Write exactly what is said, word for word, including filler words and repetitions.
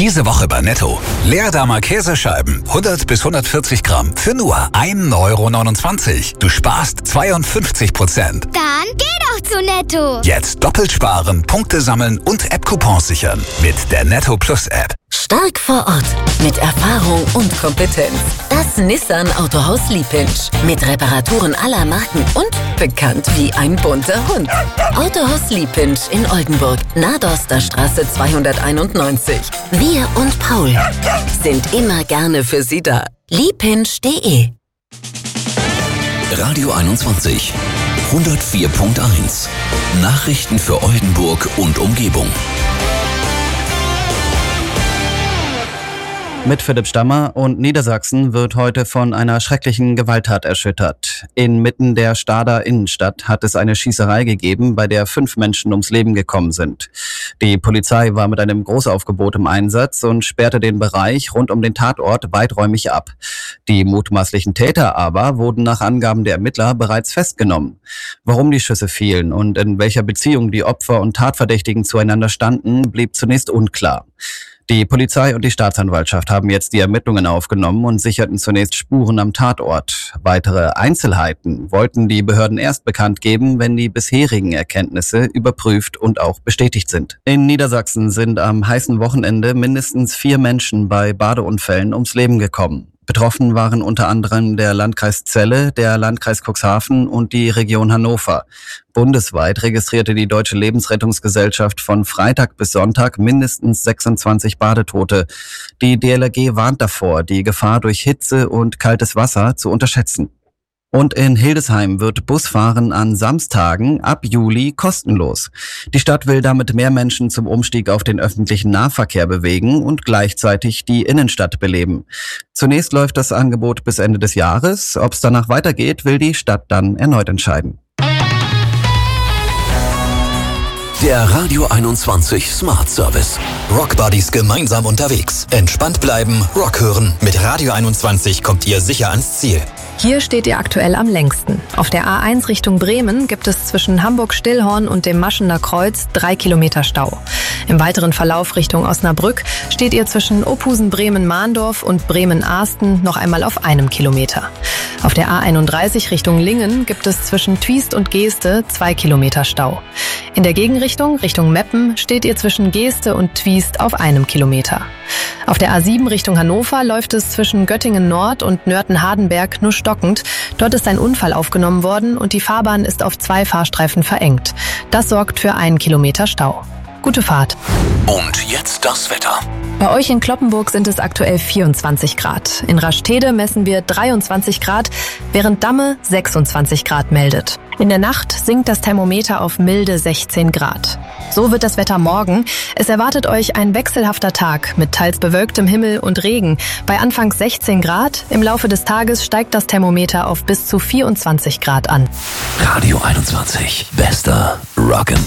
Diese Woche bei Netto. Leerdammer Käsescheiben, hundert bis hundertvierzig Gramm, für nur ein Euro neunundzwanzig. Du sparst zweiundfünfzig Prozent. Dann geh doch zu Netto. Jetzt doppelt sparen, Punkte sammeln und App-Coupons sichern. Mit der Netto Plus App. Stark vor Ort. Mit Erfahrung und Kompetenz. Das Nissan Autohaus Liepinsch. Mit Reparaturen aller Marken und bekannt wie ein bunter Hund. Autohaus Liepinsch in Oldenburg. Nadorsterstraße zweihunderteinundneunzig. Wir und Paul sind immer gerne für Sie da. liepinsch punkt de Radio einundzwanzig. hundertvier Komma eins. Nachrichten für Oldenburg und Umgebung. Mit Philipp Stammer, und Niedersachsen wird heute von einer schrecklichen Gewalttat erschüttert. Inmitten der Stader Innenstadt hat es eine Schießerei gegeben, bei der fünf Menschen ums Leben gekommen sind. Die Polizei war mit einem Großaufgebot im Einsatz und sperrte den Bereich rund um den Tatort weiträumig ab. Die mutmaßlichen Täter aber wurden nach Angaben der Ermittler bereits festgenommen. Warum die Schüsse fielen und in welcher Beziehung die Opfer und Tatverdächtigen zueinander standen, blieb zunächst unklar. Die Polizei und die Staatsanwaltschaft haben jetzt die Ermittlungen aufgenommen und sicherten zunächst Spuren am Tatort. Weitere Einzelheiten wollten die Behörden erst bekannt geben, wenn die bisherigen Erkenntnisse überprüft und auch bestätigt sind. In Niedersachsen sind am heißen Wochenende mindestens vier Menschen bei Badeunfällen ums Leben gekommen. Betroffen waren unter anderem der Landkreis Celle, der Landkreis Cuxhaven und die Region Hannover. Bundesweit registrierte die Deutsche Lebensrettungsgesellschaft von Freitag bis Sonntag mindestens sechsundzwanzig Badetote. Die D L R G warnt davor, die Gefahr durch Hitze und kaltes Wasser zu unterschätzen. Und in Hildesheim wird Busfahren an Samstagen ab Juli kostenlos. Die Stadt will damit mehr Menschen zum Umstieg auf den öffentlichen Nahverkehr bewegen und gleichzeitig die Innenstadt beleben. Zunächst läuft das Angebot bis Ende des Jahres. Ob es danach weitergeht, will die Stadt dann erneut entscheiden. Der Radio einundzwanzig Smart Service. Rock Buddies gemeinsam unterwegs. Entspannt bleiben, Rock hören. Mit Radio einundzwanzig kommt ihr sicher ans Ziel. Hier steht ihr aktuell am längsten. Auf der A eins Richtung Bremen gibt es zwischen Hamburg-Stillhorn und dem Maschener Kreuz drei Kilometer Stau. Im weiteren Verlauf Richtung Osnabrück steht ihr zwischen Opusen-Bremen-Mahndorf und Bremen-Ahsten noch einmal auf einem Kilometer. Auf der A einunddreißig Richtung Lingen gibt es zwischen Twiest und Geeste zwei Kilometer Stau. In der Gegenrichtung, Richtung Meppen, steht ihr zwischen Geeste und Twiest auf einem Kilometer. Auf der A sieben Richtung Hannover läuft es zwischen Göttingen Nord und Nörten-Hardenberg nur stockend. Dort ist ein Unfall aufgenommen worden und die Fahrbahn ist auf zwei Fahrstreifen verengt. Das sorgt für einen Kilometer Stau. Gute Fahrt. Und jetzt das Wetter. Bei euch in Cloppenburg sind es aktuell vierundzwanzig Grad. In Rastede messen wir dreiundzwanzig Grad, während Damme sechsundzwanzig Grad meldet. In der Nacht sinkt das Thermometer auf milde sechzehn Grad. So wird das Wetter morgen. Es erwartet euch ein wechselhafter Tag mit teils bewölktem Himmel und Regen. Bei anfangs sechzehn Grad, im Laufe des Tages steigt das Thermometer auf bis zu vierundzwanzig Grad an. Radio einundzwanzig. Bester Rock'n'Roll.